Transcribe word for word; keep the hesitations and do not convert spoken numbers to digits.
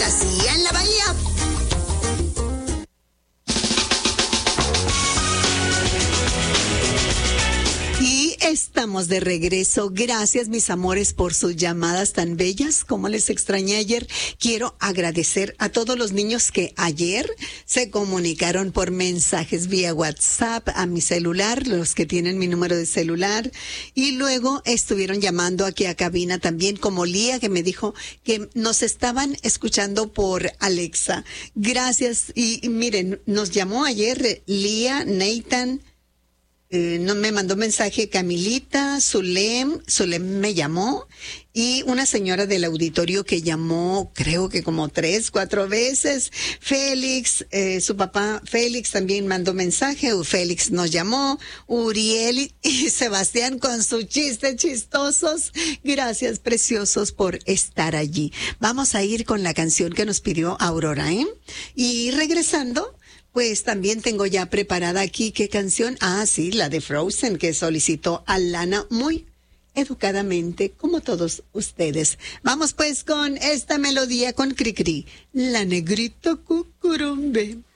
Fantasía en la Bahía. Y estamos de regreso. Gracias, mis amores, por sus llamadas tan bellas. Como les extrañé ayer, quiero agradecer a todos los niños que ayer se comunicaron por mensajes vía WhatsApp a mi celular, los que tienen mi número de celular, y luego estuvieron llamando aquí a cabina también, como Lía, que me dijo que nos estaban escuchando por Alexa. Gracias. Y, y miren, nos llamó ayer Lía, Nathan, Eh, no me mandó mensaje Camilita, Zulem, Zulem me llamó, y una señora del auditorio que llamó, creo que como tres, cuatro veces. Félix, eh, su papá Félix también mandó mensaje, Félix nos llamó, Uriel y, y Sebastián con sus chistes chistosos. Gracias, preciosos, por estar allí. Vamos a ir con la canción que nos pidió Aurora, ¿eh? Y regresando, pues también tengo ya preparada aquí, ¿qué canción? Ah, sí, la de Frozen, que solicitó Alana muy educadamente, como todos ustedes. Vamos pues con esta melodía con Cricri, la negrita cucurumbe.